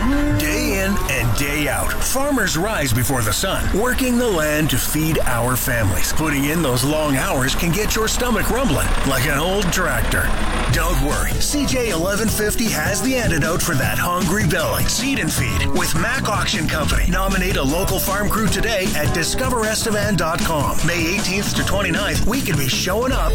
Day in and day out, farmers rise before the sun, working the land to feed our families. Putting in those long hours can get your stomach rumbling like an old tractor. Don't worry, CJ 1150 has the antidote for that hungry belly. Seed and Feed with Mac Auction Company. Nominate a local farm crew today at discoverestevan.com. May 18th to 29th, we could be showing up